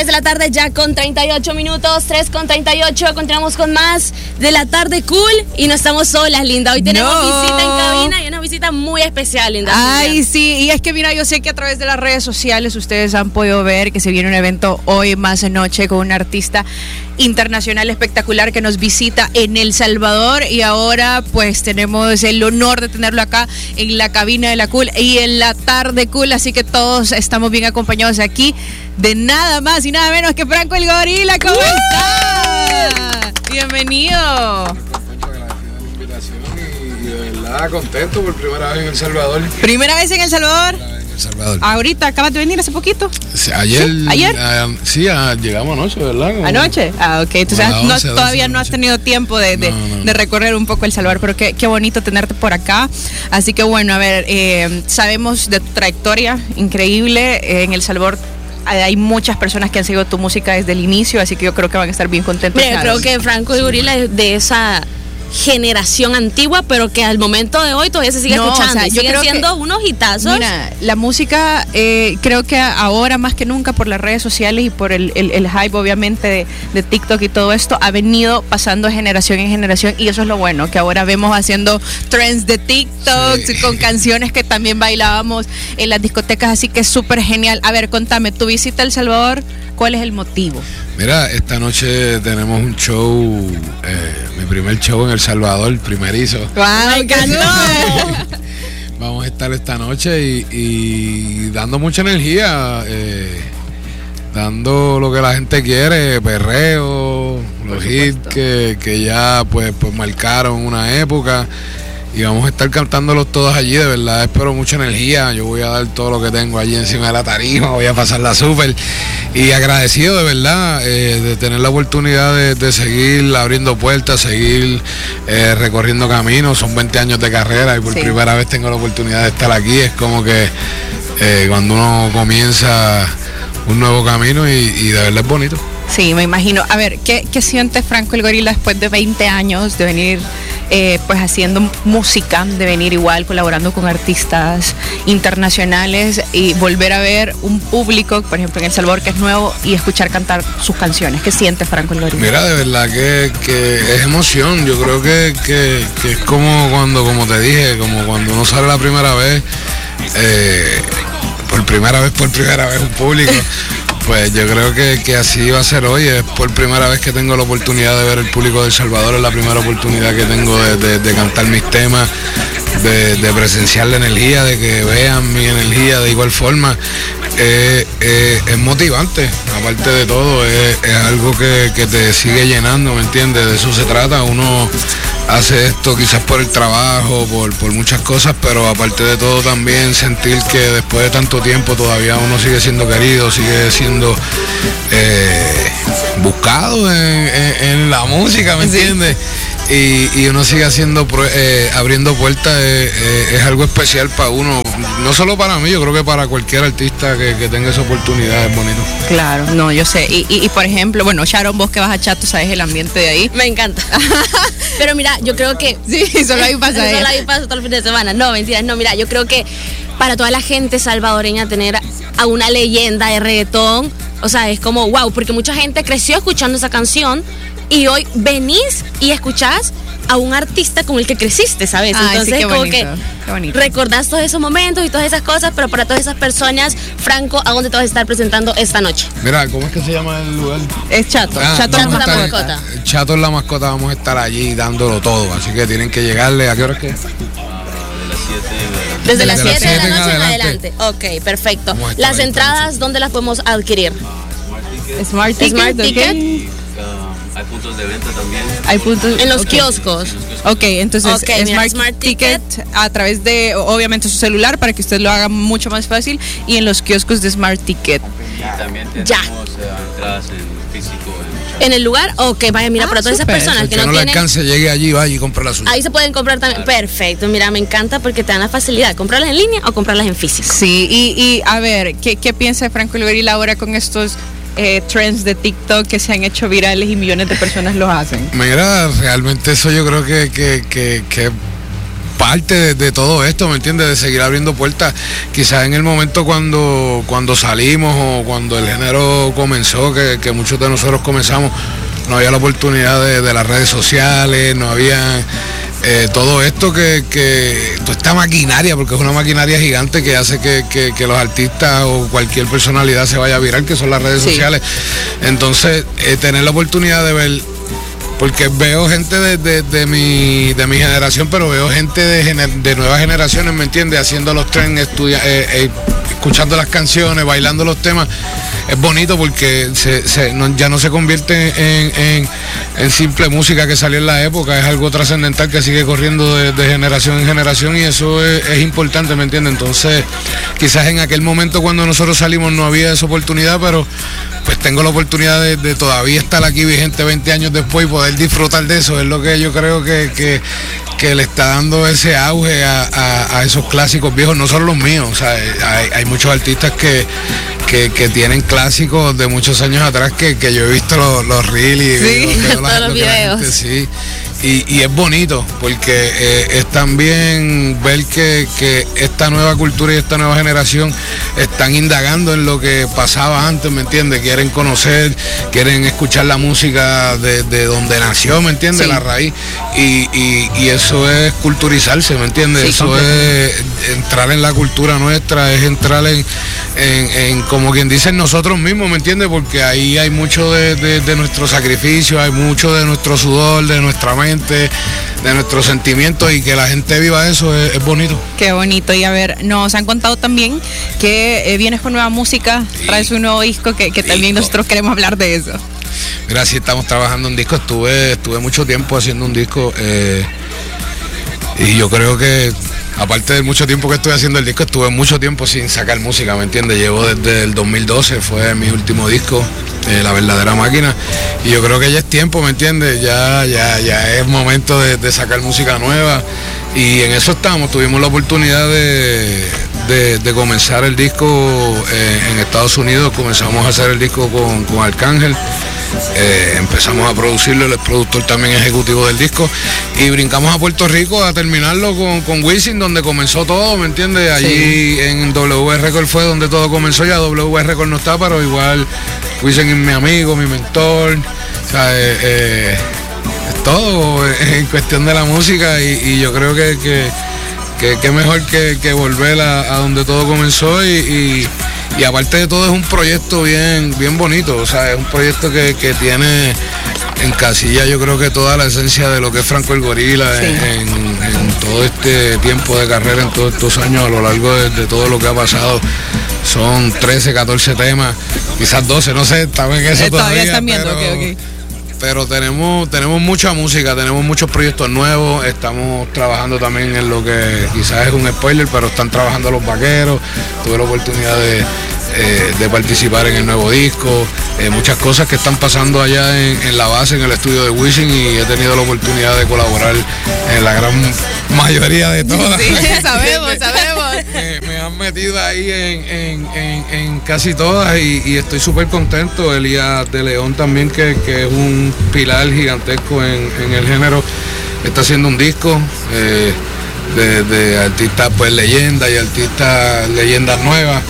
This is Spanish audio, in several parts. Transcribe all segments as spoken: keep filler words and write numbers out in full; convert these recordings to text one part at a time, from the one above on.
de la tarde ya con treinta y ocho minutos, tres con treinta y ocho, continuamos con más de la tarde cool y no estamos solas, Linda. Hoy tenemos no. visita en cabina y una visita muy especial, Linda. Ay, sí, y es que mira, yo sé que a través de las redes sociales ustedes han podido ver que se viene un evento hoy más de noche con un artista internacional espectacular que nos visita en El Salvador y ahora pues tenemos el honor de tenerlo acá en la cabina de la Cool y en la tarde cool, así que todos estamos bien acompañados aquí de nada más y nada menos que Franco el Gorila. ¿Cómo está? Bienvenido. Y de verdad contento por primera vez en El Salvador. ¿Primera vez en El Salvador? Salvador. Ahorita, acabas de venir hace poquito. Sí, ayer. ¿Sí? ¿Ayer? Uh, sí, uh, llegamos anoche, ¿verdad? Como ¿Anoche? Ah, ok. Entonces no, once, doce todavía no has tenido tiempo de, de, no, no, de recorrer un poco El Salvador, pero qué, qué bonito tenerte por acá. Así que bueno, a ver, eh, sabemos de tu trayectoria increíble eh, en El Salvador. Hay muchas personas que han seguido tu música desde el inicio, así que yo creo que van a estar bien contentos. Mira, yo creo que Franco el Gorila es de esa generación antigua, pero que al momento de hoy todavía se sigue no, escuchando, o sea, siguen siendo que, unos hitazos. Mira, la música eh, creo que ahora más que nunca por las redes sociales y por el, el, el hype obviamente de, de TikTok y todo esto ha venido pasando de generación en generación y eso es lo bueno, que ahora vemos haciendo trends de TikTok sí. con canciones que también bailábamos en las discotecas, así que es súper genial. A ver, contame, tu visita a El Salvador, ¿cuál es el motivo? Mira, esta noche tenemos un show, eh, mi primer show en El Salvador, primerizo. ¡Wow! ¡Qué Vamos a estar esta noche y, y dando mucha energía, eh, dando lo que la gente quiere, perreo, los hits que, que ya pues, pues marcaron una época. Y vamos a estar cantándolos todos allí, de verdad, espero mucha energía, yo voy a dar todo lo que tengo allí encima de la tarima, voy a pasarla súper y agradecido de verdad eh, de tener la oportunidad de, de seguir abriendo puertas, seguir eh, recorriendo caminos, son veinte años de carrera y por sí. primera vez tengo la oportunidad de estar aquí, es como que eh, cuando uno comienza un nuevo camino y, y de verdad es bonito. Sí, me imagino. A ver, ¿qué, qué siente Franco el Gorila después de veinte años de venir eh, pues haciendo música, de venir igual colaborando con artistas internacionales y volver a ver un público, por ejemplo en El Salvador que es nuevo y escuchar cantar sus canciones? ¿Qué siente Franco el Gorila? Mira, de verdad que, que es emoción. Yo creo que, que, que es como cuando, como te dije, como cuando uno sale la primera vez, eh, por primera vez, por primera vez un público. Pues yo creo que, que así va a ser hoy. Es por primera vez que tengo la oportunidad de ver el público de El Salvador, es la primera oportunidad que tengo de, de, de cantar mis temas, de, de presenciar la energía, de que vean mi energía de igual forma. Eh, eh, es motivante, aparte de todo, es, es algo que, que te sigue llenando, ¿me entiendes? De eso se trata. Uno hace esto quizás por el trabajo, por, por muchas cosas, pero aparte de todo también sentir que después de tanto tiempo todavía uno sigue siendo querido, sigue siendo eh, buscado en, en, en la música, ¿me sí. entiendes? Y, y uno sigue haciendo, eh, abriendo puertas, eh, eh, es algo especial para uno, no solo para mí, yo creo que para cualquier artista que, que tenga esa oportunidad es bonito. Claro, no, yo sé, y, y, y por ejemplo, bueno, Sharon, vos que vas a Chato, sabes el ambiente de ahí. Me encanta. Pero mira, yo creo que... Sí, solo ahí pasa Solo ahí pasa todo el fin de semana, no, mentiras, no, mira, yo creo que para toda la gente salvadoreña tener a una leyenda de reggaetón, o sea, es como wow, porque mucha gente creció escuchando esa canción y hoy venís y escuchás a un artista con el que creciste, ¿sabes? Ay, entonces sí, qué como bonito, que qué bonito. Recordás todos esos momentos y todas esas cosas, pero para todas esas personas, Franco, ¿a dónde te vas a estar presentando esta noche? Mira, ¿cómo es que se llama el lugar? Es Chato, ah, Chato, Chato es la mascota. Chato es la mascota, vamos a estar allí dándolo todo, así que tienen que llegarle. ¿A qué hora es que? Desde las siete de la noche en adelante. adelante. Ok, perfecto. Las entradas, ¿dónde las podemos adquirir? Smart Ticket. Smart Ticket. Uh, hay puntos de venta también. Hay puntos en los okay. kioscos. Ok, entonces okay, Smart, mira, Smart Ticket, Ticket a través de obviamente su celular para que usted lo haga mucho más fácil y en los kioscos de Smart Ticket. Y también tenemos ya. Uh, entradas en físico. En, ¿En el lugar? Ok, vaya, mira, ah, para todas super. Esas personas que, que no, no tienen... le alcance, llegue allí, vaya y compre la suya. Ahí se pueden comprar también. Claro. Perfecto, mira, me encanta porque te dan la facilidad, comprarlas en línea o comprarlas en físico. Sí, y, y a ver, ¿qué, qué piensa Franco el Gorila ahora con estos eh, trends de TikTok que se han hecho virales y millones de personas los hacen? Mira, realmente eso yo creo que, que, que, que parte de, de todo esto, ¿me entiendes? De seguir abriendo puertas. Quizás en el momento cuando, cuando salimos o cuando el género comenzó, que, que muchos de nosotros comenzamos, no había la oportunidad de, de las redes sociales, no había eh, todo esto que, que, toda esta maquinaria, porque es una maquinaria gigante que hace que, que, que los artistas o cualquier personalidad se vaya a viral, que son las redes sí. sociales. Entonces, eh, tener la oportunidad de ver, porque veo gente de, de, de, mi, de mi generación, pero veo gente de, gener, de nuevas generaciones, ¿me entiendes? Haciendo los trends, estudia, eh, eh, escuchando las canciones, bailando los temas. Es bonito porque se, se, no, ya no se convierte en, en, en simple música que salió en la época, es algo trascendental que sigue corriendo de, de generación en generación y eso es, es importante, ¿me entiendes? Entonces, quizás en aquel momento cuando nosotros salimos no había esa oportunidad, pero pues tengo la oportunidad de, de todavía estar aquí vigente veinte años después y poder disfrutar de eso. Es lo que yo creo que, que, que le está dando ese auge a, a, a esos clásicos viejos, no solo los míos. O sea, hay, hay muchos artistas que, que, que tienen clásicos de muchos años atrás que, que yo he visto los, los reels y sí, veo, veo todos la, los lo videos. Gente, sí. Y, y es bonito porque eh, es también ver que, que esta nueva cultura y esta nueva generación están indagando en lo que pasaba antes, ¿me entiendes? Quieren conocer, quieren escuchar la música de, de donde nació, ¿me entiendes? Sí. La raíz. Y, y, y eso es culturizarse, ¿me entiendes? Sí, eso es entrar en la cultura nuestra, es entrar en, en, en como quien dice, en nosotros mismos, ¿me entiendes? Porque ahí hay mucho de, de, de nuestro sacrificio, hay mucho de nuestro sudor, de nuestra mente, de nuestros sentimientos, y que la gente viva eso es, es bonito. Qué bonito. Y a ver, nos han contado también que eh, vienes con nueva música, sí. Traes un nuevo disco que, que también disco. Nosotros queremos hablar de eso. Mira, sí, estamos trabajando en disco, estuve, estuve mucho tiempo haciendo un disco eh, y yo creo que aparte de mucho tiempo que estuve haciendo el disco, estuve mucho tiempo sin sacar música, ¿me entiendes? Llevo desde el dos mil doce, fue mi último disco, eh, La Verdadera Máquina, y yo creo que ya es tiempo, ¿me entiendes? Ya, ya, ya es momento de, de sacar música nueva, y en eso estamos. Tuvimos la oportunidad de, de, de comenzar el disco eh, en Estados Unidos, comenzamos a hacer el disco con, con Arcángel. Eh, empezamos a producirlo, él es productor también ejecutivo del disco, y brincamos a Puerto Rico a terminarlo con, con Wisin, donde comenzó todo, ¿me entiendes? Allí sí. En W Record fue donde todo comenzó, ya W Record no está, pero igual Wisin es mi amigo, mi mentor, o sea, eh, eh, es todo en cuestión de la música, y, y yo creo que que, que, que mejor que, que volver a, a donde todo comenzó, y, y Y aparte de todo es un proyecto bien, bien bonito, o sea, es un proyecto que, que tiene en casilla, yo creo que toda la esencia de lo que es Franco el Gorila, sí. en, en todo este tiempo de carrera, en todos estos años, a lo largo de, de todo lo que ha pasado. Son trece, catorce temas, quizás doce, no sé, estamos en eso eh, todavía. Todavía están viendo, pero, okay, okay. Pero tenemos, tenemos mucha música, tenemos muchos proyectos nuevos, estamos trabajando también en lo que quizás es un spoiler, pero están trabajando Los Vaqueros, tuve la oportunidad de, eh, de participar en el nuevo disco, eh, muchas cosas que están pasando allá en, en la base, en el estudio de Wisin, y he tenido la oportunidad de colaborar en la gran mayoría de todas. Sí, sabemos, sabemos. Me, me han metido ahí en, en, en, en casi todas, y, y estoy súper contento. Elías de León también, que, que es un pilar gigantesco en, en el género, está haciendo un disco eh, de, de artistas pues leyendas y artistas leyendas nuevas,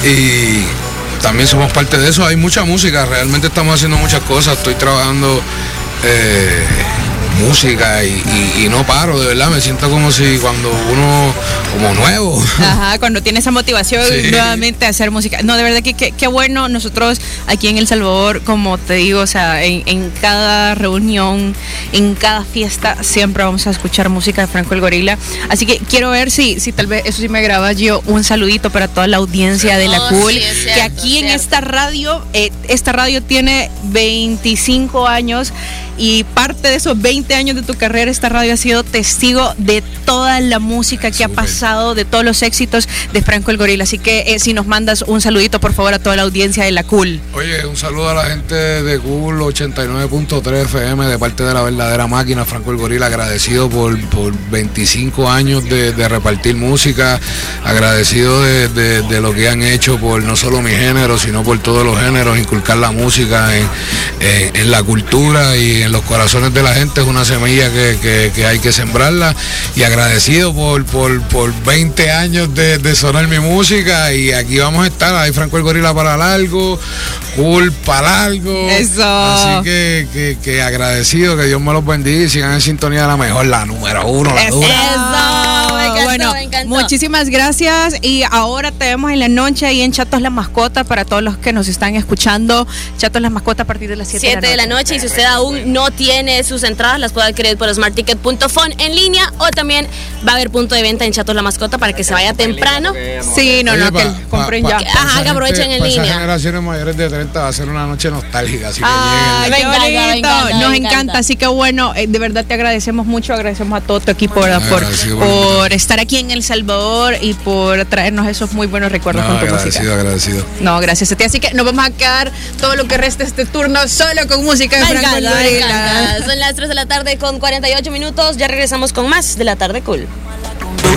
y también somos parte de eso. Hay mucha música, realmente estamos haciendo muchas cosas, estoy trabajando eh, música y, y, y no paro, de verdad, me siento como si cuando uno, como nuevo. Ajá, cuando tiene esa motivación sí. nuevamente a hacer música. No, de verdad que qué bueno. Nosotros aquí en El Salvador, como te digo, o sea, en, en cada reunión, en cada fiesta, siempre vamos a escuchar música de Franco el Gorila. Así que quiero ver si, si tal vez, eso sí me grabas yo, un saludito para toda la audiencia de La Cool, sí, cierto, que aquí en cierto. esta radio, eh, esta radio tiene veinticinco años, y parte de esos veinte años de tu carrera, esta radio ha sido testigo de toda la música que Super. ha pasado, de todos los éxitos de Franco el Gorila. Así que eh, si nos mandas un saludito, por favor, a toda la audiencia de La Cool. Oye, un saludo a la gente de Cool ochenta y nueve punto tres F M de parte de La Verdadera Máquina, Franco el Gorila, agradecido por, por veinticinco años de, de repartir música, agradecido de, de, de lo que han hecho por no solo mi género, sino por todos los géneros, inculcar la música en, en, en la cultura y en los corazones de la gente. Es una una semilla que, que, que hay que sembrarla, y agradecido por, por, por veinte años de, de sonar mi música, y aquí vamos a estar, ahí Franco el Gorila para largo, Cool para largo. Eso. Así que, que, que agradecido, que Dios me los bendiga y sigan en sintonía de la mejor, la número uno, la Eso. dura. Eso, me encantó, bueno, me encantó. muchísimas gracias, y ahora te vemos en la noche ahí en Chatos La Mascota para todos los que nos están escuchando. Chatos La Mascota a partir de las siete siete de la noche, y si usted aún no tiene sus entradas, las puede adquirir por smart ticket punto phone en línea, o también va a haber punto de venta en Chatos La Mascota para que se vaya temprano. Sí, no, Oye, no, pa- que compren pa- ya. pa- pa Ajá, esa que aprovechen gente- en pa esas línea. generaciones mayores de treinta va a ser una noche nostálgica, así que Ay, Me qué encanta, me bonito. encanta, Nos me encanta. encanta. Así que bueno, eh, de verdad te agradecemos mucho, agradecemos a todo tu equipo, ¿verdad? por, Agradecido por por invitarme. estar aquí en El Salvador y por traernos esos muy buenos recuerdos lleguen. No, con tu agradecido, música. agradecido. No, gracias a ti. Así que nos vamos a quedar todo lo que resta este turno solo con música de Me Franco el encanta, me Gorila. encanta. Son las tres de la tarde con cuarenta y ocho minutos. Ya regresamos con más de La Tarde Cool.